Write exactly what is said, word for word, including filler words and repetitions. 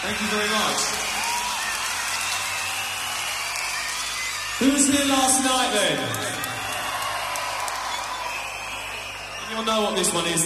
Thank you very much. Who was here last night then? You'll know what this one is.